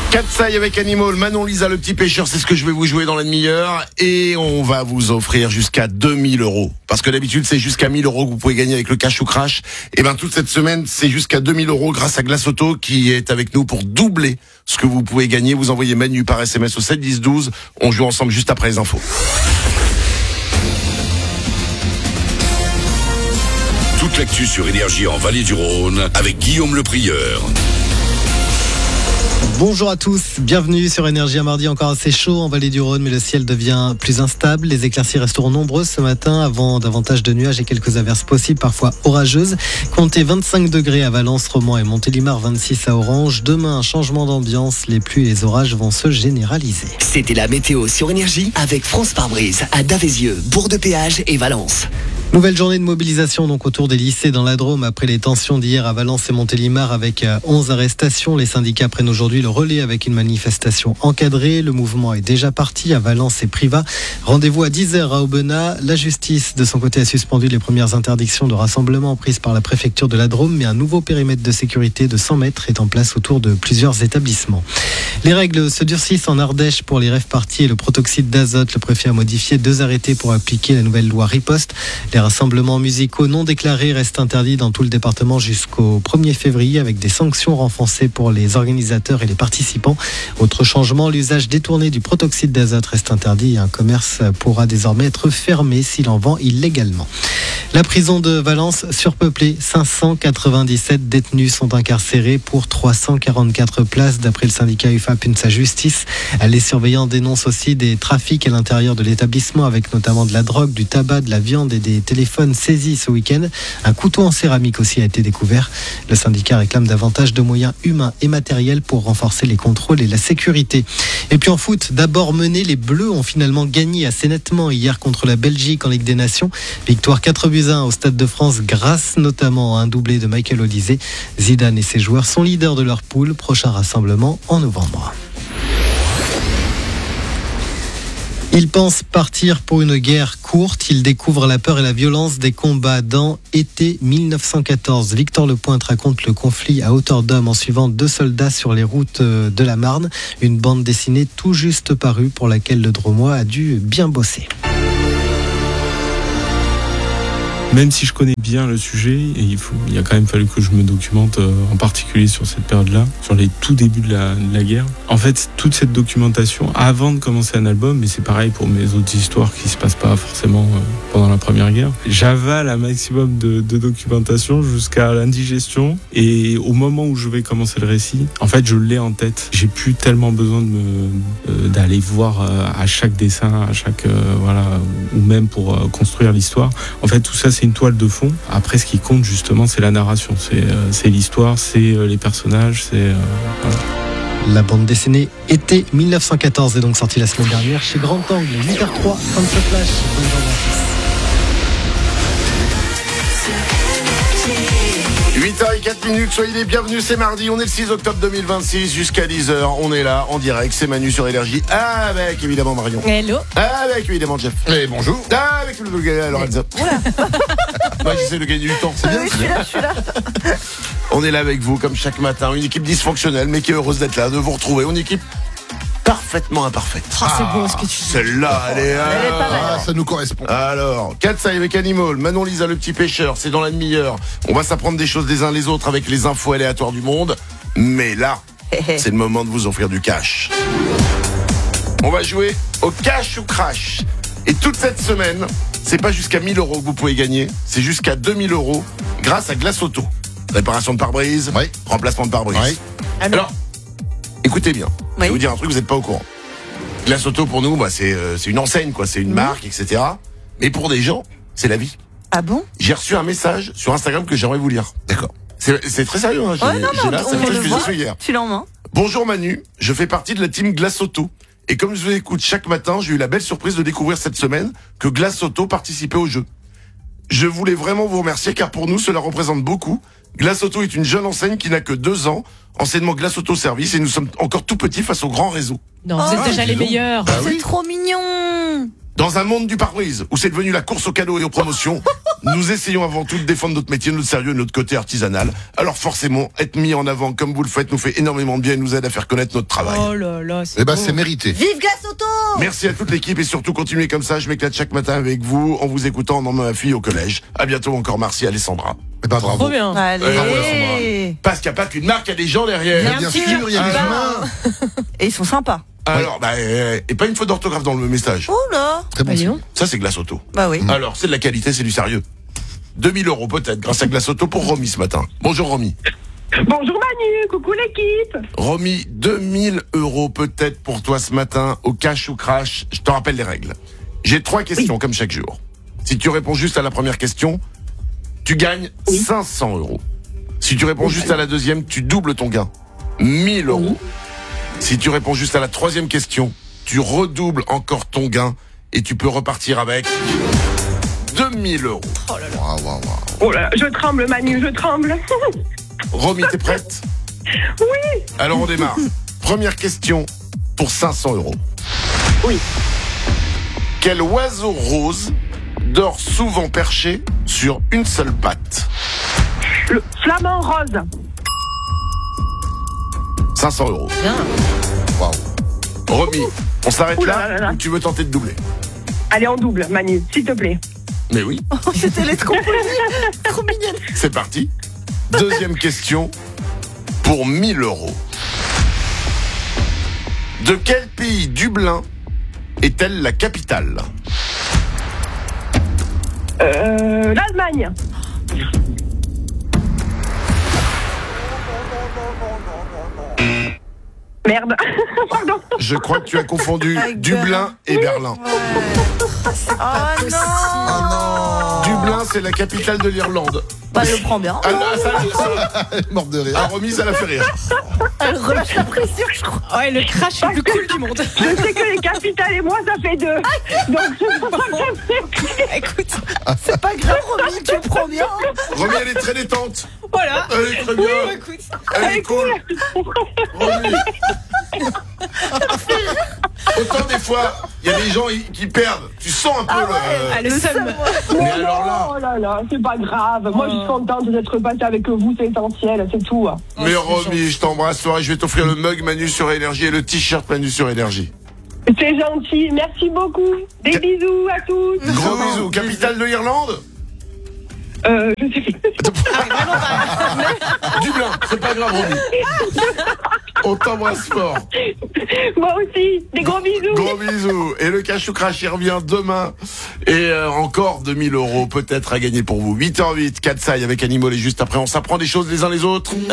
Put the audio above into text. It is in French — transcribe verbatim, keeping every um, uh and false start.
Katsai avec Animal, Manon Lisa le petit pêcheur, c'est ce que je vais vous jouer dans la demi-heure. Et on va vous offrir jusqu'à deux mille euros. Parce que d'habitude, c'est jusqu'à mille euros que vous pouvez gagner avec le cash ou crash. Et ben toute cette semaine, c'est jusqu'à deux mille euros grâce à Glace Auto qui est avec nous pour doubler ce que vous pouvez gagner. Vous envoyez Manu par S M S au sept dix douze. On joue ensemble juste après les infos. Toute l'actu sur Énergie en Vallée du Rhône avec Guillaume le Prieur. Bonjour à tous, bienvenue sur Énergie. Un mardi encore assez chaud en Vallée du Rhône, mais le ciel devient plus instable. Les éclaircies resteront nombreuses ce matin avant davantage de nuages et quelques averses possibles, parfois orageuses. Comptez vingt-cinq degrés à Valence, Romans et Montélimar, vingt-six à Orange. Demain, un changement d'ambiance, les pluies et les orages vont se généraliser. C'était la météo sur Énergie avec France Pare-Brise à Davézieux, Bourg-de-Péage et Valence. Nouvelle journée de mobilisation donc autour des lycées dans la Drôme après les tensions d'hier à Valence et Montélimar avec onze arrestations. Les syndicats prennent aujourd'hui le relais avec une manifestation encadrée. Le mouvement est déjà parti à Valence et Privas. Rendez-vous à dix heures à Aubenas. La justice de son côté a suspendu les premières interdictions de rassemblement prises par la préfecture de la Drôme, mais un nouveau périmètre de sécurité de cent mètres est en place autour de plusieurs établissements. Les règles se durcissent en Ardèche pour les rave-parties et le protoxyde d'azote. Le préfet a modifié deux arrêtés pour appliquer la nouvelle loi Riposte. Les rassemblements musicaux non déclarés restent interdits dans tout le département jusqu'au premier février avec des sanctions renforcées pour les organisateurs et les participants. Autre changement, l'usage détourné du protoxyde d'azote reste interdit et un commerce pourra désormais être fermé s'il en vend illégalement. La prison de Valence surpeuplée, cinq cent quatre-vingt-dix-sept détenus sont incarcérés pour trois cent quarante-quatre places d'après le syndicat U F A P Unsa Justice. Les surveillants dénoncent aussi des trafics à l'intérieur de l'établissement avec notamment de la drogue, du tabac, de la viande et des téléphones saisis ce week-end. Un couteau en céramique aussi a été découvert. Le syndicat réclame davantage de moyens humains et matériels pour renforcer les contrôles et la sécurité. Et puis en foot, d'abord mené, les Bleus ont finalement gagné assez nettement hier contre la Belgique en Ligue des Nations. Victoire quatre buts à un au Stade de France grâce notamment à un doublé de Michael Olise. Zidane et ses joueurs sont leaders de leur poule. Prochain rassemblement en novembre. Il pense partir pour une guerre courte. Il découvre la peur et la violence des combats dans Été mille neuf cent quatorze. Victor Lepointe raconte le conflit à hauteur d'homme en suivant deux soldats sur les routes de la Marne. Une bande dessinée tout juste parue pour laquelle le Dromois a dû bien bosser. Même si je connais bien le sujet, et il, faut, il a quand même fallu que je me documente euh, en particulier sur cette période-là, sur les tout débuts de la, de la guerre. En fait, toute cette documentation, avant de commencer un album, mais c'est pareil pour mes autres histoires qui se passent pas forcément euh, pendant la Première Guerre, j'avale un maximum de, de documentation jusqu'à l'indigestion, et au moment où je vais commencer le récit, en fait, je l'ai en tête. J'ai plus tellement besoin de me, euh, d'aller voir euh, à chaque dessin, à chaque euh, voilà, ou même pour euh, construire l'histoire. En fait, tout ça, c'est une toile de fond. Après, ce qui compte justement, c'est la narration, c'est, euh, c'est l'histoire, c'est euh, les personnages, c'est euh, voilà. La bande dessinée Été mille neuf cent quatorze est donc sortie la semaine dernière chez Grand Angle. huit heures trois, fin de ce flash. Bonne journée à tous. huit heures quatre minutes, soyez les bienvenus, c'est mardi, on est le six octobre deux mille vingt-six, jusqu'à dix heures, on est là, en direct, c'est Manu sur Énergie, avec évidemment Marion. Hello. Avec évidemment Jeff. Et bonjour. Avec le gars Lorenzo. Moi j'essaie de gagner du temps, c'est bien. Ah oui, je suis là, je suis là. On est là avec vous, comme chaque matin, une équipe dysfonctionnelle, mais qui est heureuse d'être là, de vous retrouver, une équipe parfaitement imparfaite. Oh, c'est beau ce que tu dis. Celle-là, elle est... Elle est pas mal. Ah, ça nous correspond. Alors, Katsai avec Animal, Manon Lisa le petit pêcheur, c'est dans la demi-heure. On va s'apprendre des choses les uns les autres avec les infos aléatoires du monde. Mais là, c'est le moment de vous offrir du cash. On va jouer au cash ou crash. Et toute cette semaine, c'est pas jusqu'à mille euros que vous pouvez gagner, c'est jusqu'à deux mille euros grâce à Glace Auto. Réparation de pare-brise, Oui. remplacement de pare-brise. Oui. Alors, écoutez bien, je Oui. vais vous dire un truc, vous n'êtes pas au courant. Glace Auto pour nous, bah, c'est, euh, c'est une enseigne, quoi, c'est une Mmh. marque, et cetera. Mais pour des gens, c'est la vie. Ah bon? J'ai reçu un message sur Instagram que j'aimerais vous lire. D'accord. C'est, c'est très sérieux, hein. J'ai, Ouais, non, j'ai non, là, on c'est un va message le que j'ai voir. reçu hier. Tu l'as en main. Bonjour Manu, je fais partie de la team Glace Auto. Et comme je vous écoute chaque matin, j'ai eu la belle surprise de découvrir cette semaine que Glace Auto participait au jeu. Je voulais vraiment vous remercier car pour nous, cela représente beaucoup. Glace Auto est une jeune enseigne qui n'a que deux ans, enseignement Glace Auto Service, et nous sommes encore tout petits face au grand réseau. Non, Oh, vous êtes déjà dis les donc. meilleurs. Bah C'est oui. trop mignon. Dans un monde du pare-brise où c'est devenu la course aux cadeaux et aux promotions, nous essayons avant tout de défendre notre métier, notre sérieux et notre côté artisanal. Alors forcément, être mis en avant comme vous le faites nous fait énormément de bien et nous aide à faire connaître notre travail. Oh là là, c'est Eh ben, beau. c'est mérité. Vive Glace Auto. Merci à toute l'équipe et surtout continuez comme ça. Je m'éclate chaque matin avec vous en vous écoutant en emmenant ma fille au collège. À bientôt encore, merci Alessandra. Eh ben, bravo. Trop bien. Bravo, Allez. Parce qu'il n'y a pas qu'une marque, il y a des gens derrière. Bien sûr, il y a des Ah. humains. Et ils sont sympas. Alors, bah, euh, et pas une faute d'orthographe dans le message. Oh là. Très bon. Bah, dis signe. donc. Ça, c'est Glace Auto. Bah oui. Alors, c'est de la qualité, c'est du sérieux. deux mille euros peut-être, grâce à Glace Auto pour Romy ce matin. Bonjour Romy. Bonjour Manu, coucou l'équipe. Romy, deux mille euros peut-être pour toi ce matin, au cash ou crash. Je te rappelle les règles. J'ai trois questions comme chaque jour. Si tu réponds juste à la première question, tu gagnes cinq cents euros. Si tu réponds juste à la deuxième, tu doubles ton gain. mille euros. Si tu réponds juste à la troisième question, tu redoubles encore ton gain et tu peux repartir avec deux mille euros. Waouh, waouh, waouh. Oh là là, je tremble Manu, je tremble. Romy, t'es prête? Oui. Alors on démarre. Première question pour cinq cents euros. Oui. Quel oiseau rose dort souvent perché sur une seule patte? Le flamant rose. cinq cents euros. Bien. Waouh. Romy, on s'arrête Ouh là là, là là. ou tu veux tenter de doubler? Allez, en double Manu, s'il te plaît. Mais oui, C'était les trop Trop mignonne. c'est parti. Deuxième question pour mille euros. De quel pays Dublin est-elle la capitale? Euh, L'Allemagne. Merde. Pardon. Je crois que tu as confondu Avec Dublin et Berlin. Oh non. Oh Dublin, c'est la capitale de l'Irlande. Bah, elle le prend bien. Ah, là, ça, ça, non. Morte de rire. ah, Romy, ça l'a fait rire. Elle relâche la pression, je crois. Ouais, le crash le plus cool du monde. Je sais que les capitales et moi, ça fait deux. Donc, je Écoute, C'est pas grave, Romy, tu le prends bien. Romy, elle est très détente. voilà. Elle est très bien. Écoute. Elle est cool. Romy. Autant des fois, il y a des gens qui perdent. Tu sens un peu le... Ah, le seum. Mais alors là... Oh là là, c'est pas grave. Moi, je suis contente d'être passée avec vous, c'est essentiel, c'est tout. Mais Romy, je t'embrasse, toi, et je vais t'offrir le mug Manu sur Énergie et le t-shirt Manu sur Énergie. C'est gentil, merci beaucoup. Des bisous à tous. Gros bisous. Capitale de l'Irlande? Euh, je sais plus. Dublin, c'est pas grave, Romy. On t'embrasse fort. Moi aussi, des gros bisous. Gros bisous. Et le cash ou crash, il revient demain. Et euh, encore deux mille euros peut-être à gagner pour vous. huit heures huit, Katsai avec Animal et juste après, on s'apprend des choses les uns les autres.